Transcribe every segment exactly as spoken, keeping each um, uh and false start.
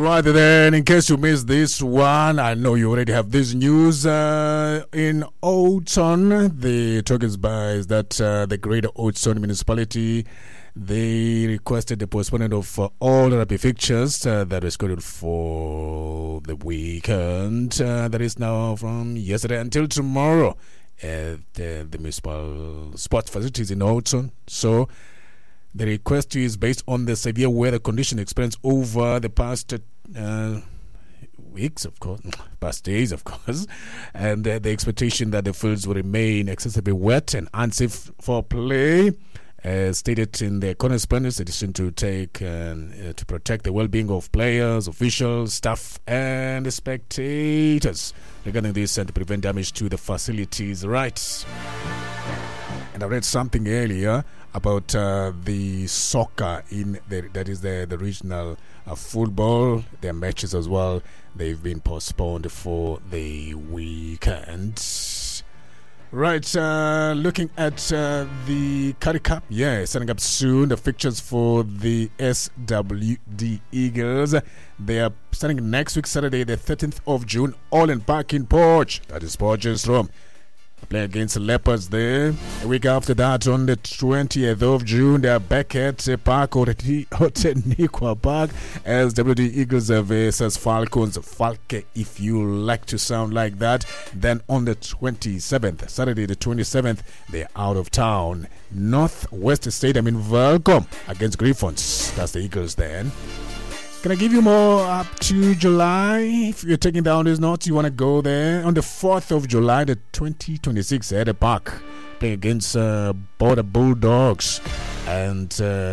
right then, in case you missed this one, I know you already have this news. Uh, in Oudtshoorn, the talking by is that uh, the Greater Oudtshoorn municipality, they requested the postponement of uh, all rugby fixtures uh, that were scheduled for the weekend. Uh, that is now from yesterday until tomorrow at uh, the municipal sports facilities in Oudtshoorn. So the request is based on the severe weather condition experienced over the past uh, weeks, of course, past days, of course, and uh, the expectation that the fields will remain excessively wet and unsafe for play. As stated in the correspondence, edition to take uh, uh, to protect the well-being of players, officials, staff, and spectators regarding this and to prevent damage to the facilities. Right. And I read something earlier about uh, the soccer in the, that is the the regional uh, football. Their matches as well, they've been postponed for the weekend. Right, uh, looking at uh, the Currie Cup, yeah, setting up soon. The fixtures for the S W D Eagles, they are starting next week, Saturday, the thirteenth of June, all in Park in Porch. That is Potchefstroom. Playing against the Leopards there. A week after that, on the twentieth of June, they are back at uh, Park Oteniqua Park as W D Eagles versus Falcons. Falke, if you like to sound like that. Then on the twenty-seventh, Saturday the twenty-seventh, they're out of town. Northwest Stadium in Welcome against Griffons. That's the Eagles then. Can I give you more up to July? If you're taking down these notes, you want to go there. On the fourth of July, the twenty twenty-six, at the Park, playing against uh, Border Bulldogs. And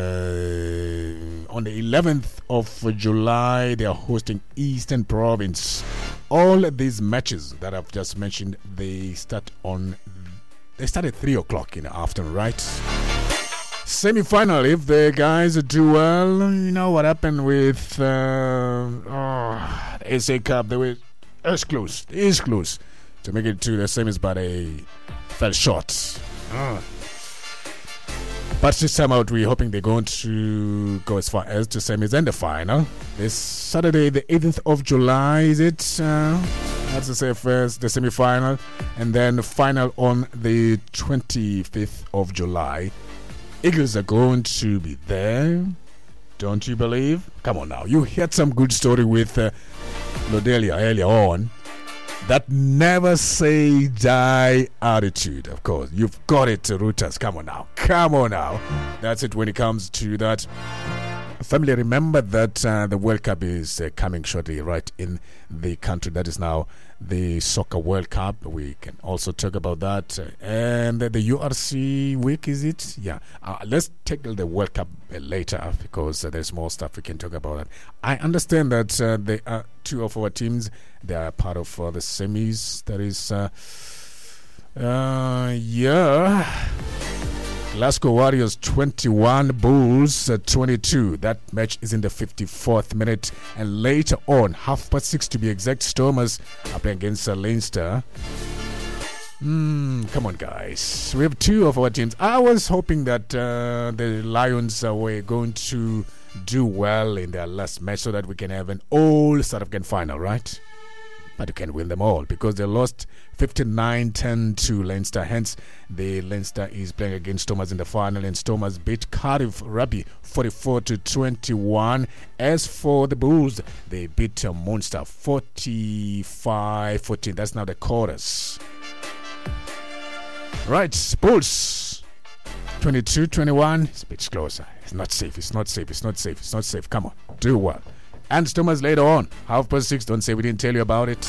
uh, on the eleventh of July, they are hosting Eastern Province. All these matches that I've just mentioned, they start on, they start at three o'clock in the afternoon, right? Semi-final, if the guys do well, you know what happened with uh, oh, the S A Cup. They were as close, is close to make it to the semis, but they fell short. Oh. But this time out, we're hoping they're going to go as far as the semis and the final. This Saturday, the eighteenth of July, is it? Uh, that's to say first, the semi-final, and then the final on the twenty-fifth of July. Eagles are going to be there, don't you believe? Come on now, you heard some good story with uh, Lodelia earlier on. That never say die attitude, of course. You've got it, Reuters. Come on now, come on now. That's it when it comes to that. Family, remember that uh, the World Cup is uh, coming shortly right in the country. That is now the Soccer World Cup. We can also talk about that. Uh, and uh, the U R C week, is it? Yeah. Uh, let's tackle the World Cup uh, later because uh, there's more stuff we can talk about. I understand that uh, they are two of our teams. They are part of uh, the semis. That is, uh, uh, yeah. Glasgow Warriors twenty-one, Bulls uh, twenty-two. That match is in the fifty-fourth minute. And later on, half past six to be exact, Stormers are playing against uh, Leinster. Mm, come on, guys. We have two of our teams. I was hoping that uh, the Lions uh, were going to do well in their last match so that we can have an all South African final, right? But you can win them all because they lost fifty-nine ten to Leinster. Hence, the Leinster is playing against Stormers in the final, and Stormers beat Cardiff Rugby forty-four to twenty-one. As for the Bulls, they beat uh, Munster forty-five fourteen. That's now the chorus. Right, Bulls twenty-two twenty-one. It's a bit closer. It's not safe. It's not safe. It's not safe. It's not safe. Come on, do well. And Stormers later on, half past six. Don't say we didn't tell you about it.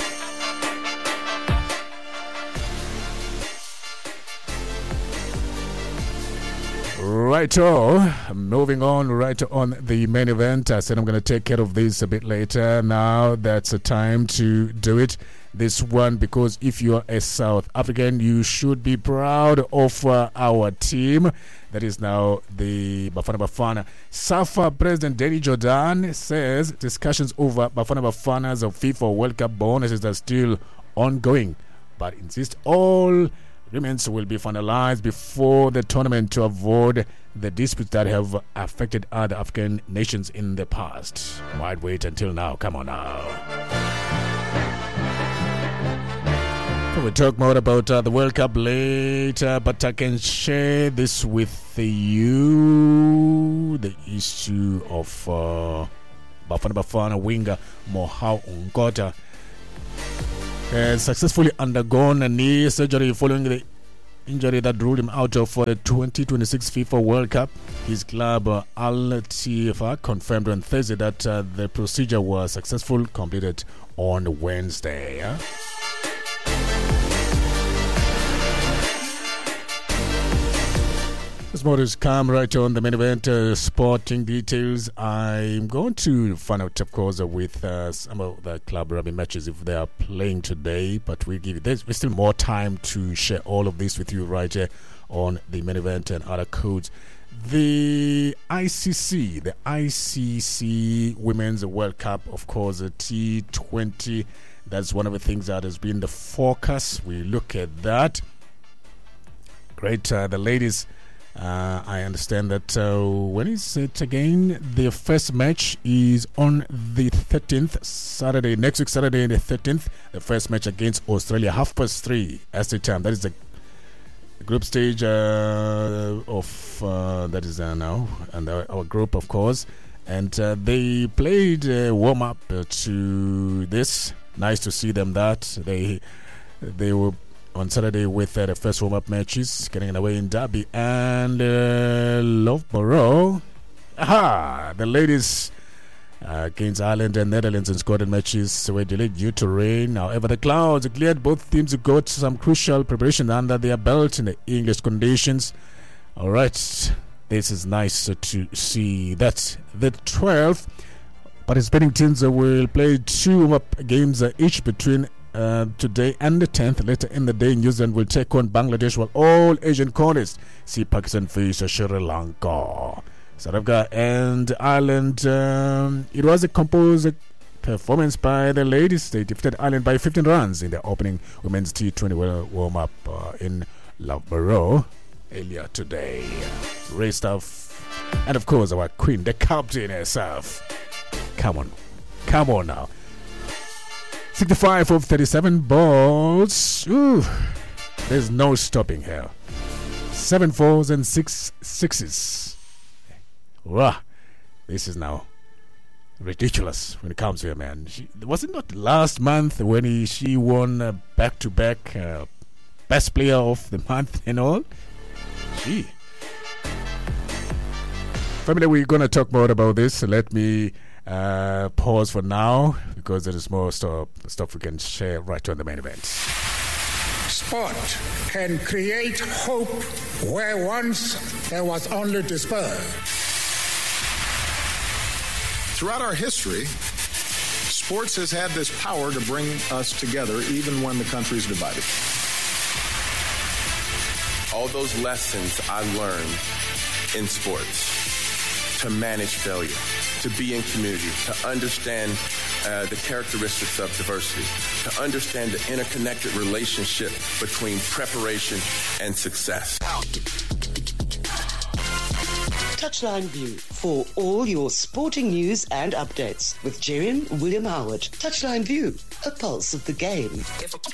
Righto, moving on right on the main event. I said I'm going to take care of this a bit later. Now that's the time to do it. This one, because if you're a South African, you should be proud of uh, our team. That is now the Bafana Bafana. SAFA President Danny Jordan says discussions over Bafana Bafana's FIFA World Cup bonuses are still ongoing, but insists all Agreements will be finalized before the tournament to avoid the disputes that have affected other African nations in the past. Might wait until now. Come on now. We'll talk more about uh, the World Cup later, but I can share this with you. The issue of uh, Bafana Bafana winger Mohamed Nkota has successfully undergone a knee surgery following the injury that ruled him out of the twenty twenty-six FIFA World Cup. His club uh, Al Tifa confirmed on Thursday that uh, the procedure was successful, completed on Wednesday. Huh? This more is come right on the main event, uh, sporting details. I'm going to find out, of course, uh, with uh, some of the club rugby matches if they are playing today. But we give you there's still more time to share all of this with you right here on the main event and other codes. The I C C, the I C C Women's World Cup, of course, the T twenty. That's one of the things that has been the focus. We look at that. Great, uh, the ladies. Uh, I understand that uh, when is it again? The first match is on the thirteenth, Saturday, next week, Saturday, the thirteenth. The first match against Australia, half past three as the time. That is the group stage uh, of uh, that is uh, now, and our, our group, of course. And uh, they played uh, warm up uh, to this. Nice to see them. That they they were. On Saturday with uh, the first warm-up matches, getting away in Derby and uh, Loughborough. Aha! The ladies uh, against Ireland and Netherlands and Scotland matches were delayed due to rain. However, the clouds cleared. Both teams got some crucial preparation under their belt in the English conditions. All right, this is nice to see. That the twelve participating teams will play two warm-up games uh, each between Uh, today and the tenth. Later in the day, New Zealand will take on Bangladesh, while all Asian corners see Pakistan face Sri Lanka. South Africa and Ireland. Um, it was a composed performance by the ladies. They defeated Ireland by fifteen runs in their opening women's T twenty warm-up uh, in Loughborough earlier today. Ray Stuff, and of course our queen, the captain herself. Come on, come on now. sixty-five of thirty-seven balls. Ooh, there's no stopping here. Seven fours and six sixes. Wow, this is now ridiculous when it comes here, man. She, was it not last month when he, she won uh, back-to-back uh, best player of the month and all? Gee. Family, we're going to talk more about this. So let me Uh, pause for now because there is more stuff, stuff we can share right on the main event. Sport can create hope where once there was only despair. Throughout our history, sports has had this power to bring us together even when the country is divided. All those lessons I learned in sports, to manage failure, to be in community, to understand uh, the characteristics of diversity, to understand the interconnected relationship between preparation and success. Touchline View for all your sporting news and updates with Jerry William Howard. Touchline View, a pulse of the game.